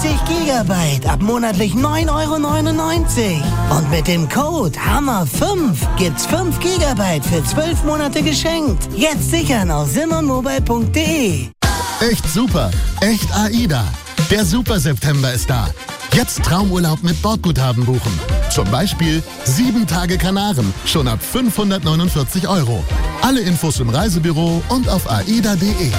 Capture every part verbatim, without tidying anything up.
vierzig Gigabyte ab monatlich neun Euro neunundneunzig. Und mit dem Code Hammer fünf gibt's fünf Gigabyte für zwölf Monate geschenkt. Jetzt sichern auf simmermobile punkt de. Echt super, echt AIDA. Der Super September ist da. Jetzt Traumurlaub mit Bordguthaben buchen. Zum Beispiel sieben Tage Kanaren, schon ab fünfhundertneunundvierzig Euro. Alle Infos im Reisebüro und auf aida punkt de.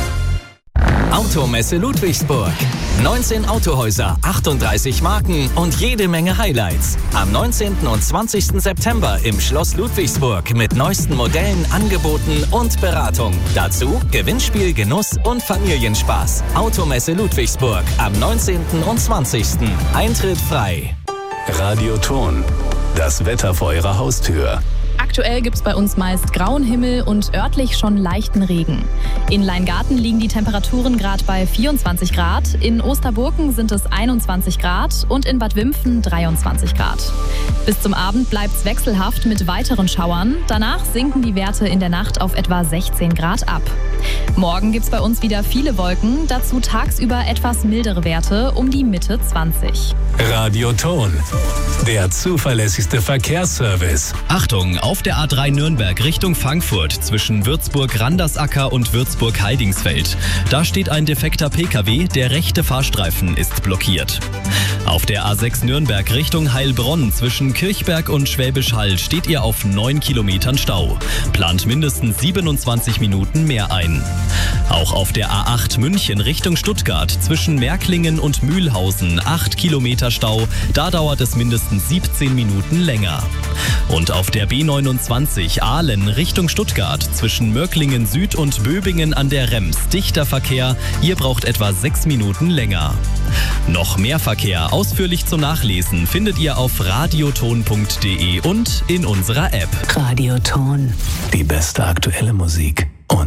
Automesse Ludwigsburg. neunzehn Autohäuser, achtunddreißig Marken und jede Menge Highlights. Am neunzehnten und zwanzigsten September im Schloss Ludwigsburg mit neuesten Modellen, Angeboten und Beratung. Dazu Gewinnspiel, Genuss und Familienspaß. Automesse Ludwigsburg am neunzehnten und zwanzigsten Eintritt frei. Radioton. Das Wetter vor Ihrer Haustür. Aktuell gibt es bei uns meist grauen Himmel und örtlich schon leichten Regen. In Leingarten liegen die Temperaturen gerade bei vierundzwanzig Grad, in Osterburken sind es einundzwanzig Grad und in Bad Wimpfen dreiundzwanzig Grad. Bis zum Abend bleibt es wechselhaft mit weiteren Schauern. Danach sinken die Werte in der Nacht auf etwa sechzehn Grad ab. Morgen gibt es bei uns wieder viele Wolken, dazu tagsüber etwas mildere Werte um die Mitte zwanzig. Radioton. Der zuverlässigste Verkehrsservice. Achtung, auf der A drei Nürnberg Richtung Frankfurt zwischen Würzburg-Randersacker und Würzburg-Heidingsfeld. Da steht ein defekter P K W, der rechte Fahrstreifen ist blockiert. Auf der A sechs Nürnberg Richtung Heilbronn zwischen Kirchberg und Schwäbisch Hall steht ihr auf neun Kilometern Stau. Plant mindestens siebenundzwanzig Minuten mehr ein. Auch auf der A acht München Richtung Stuttgart zwischen Märklingen und Mühlhausen acht Kilometer Stau. Da dauert es mindestens siebzehn Minuten länger. Und auf der B neunundzwanzig Aalen Richtung Stuttgart zwischen Mörklingen Süd und Böbingen an der Rems dichter Verkehr. Ihr braucht etwa sechs Minuten länger. Noch mehr Verkehr ausführlich zum Nachlesen findet ihr auf radioton punkt de und in unserer App. Radioton. Die beste aktuelle Musik.